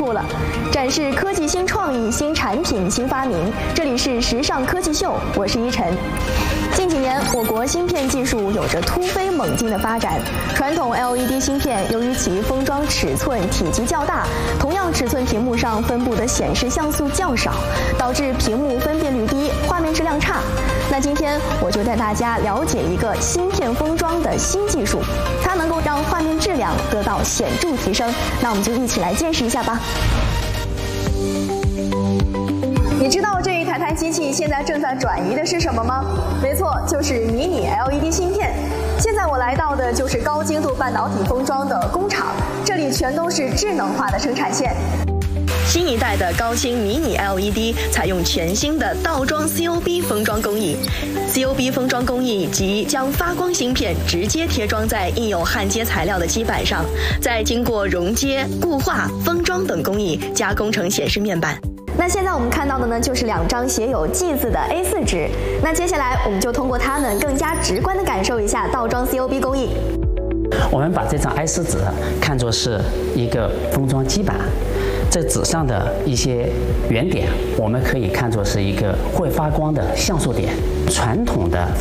度了，展示科技新创意、新产品、新发明。这里是时尚科技秀，我是依晨。近几年，我国芯片技术有着突飞猛进的发展。传统 LED 芯片由于其封装尺寸、体积较大，同样尺寸屏幕上分布的显示像素较少，导致屏幕分辨率低，画面质量差。那今天我就带大家了解一个芯片封装的新技术，它能够让画面质量得到显著提升。那我们就一起来见识一下吧。你知道这一台机器现在正在转移的是什么吗？没错，就是迷你 LED 芯片。现在我来到的就是高精度半导体封装的工厂，这里全都是智能化的生产线。新一代的高清迷你 LED 采用全新的倒装 COB 封装工艺。COB 封装工艺即将发光芯片直接贴装在印有焊接材料的基板上，再经过熔接、固化、封装等工艺加工成显示面板。那现在我们看到的呢，就是2张写有 G 字的 A4 纸。那接下来我们就通过它们更加直观地感受一下倒装 COB 工艺。 我们把这张 A4 纸看作是一个封装基板，这纸上的一些圆点，我们可以看作是一个会发光的像素点。传统的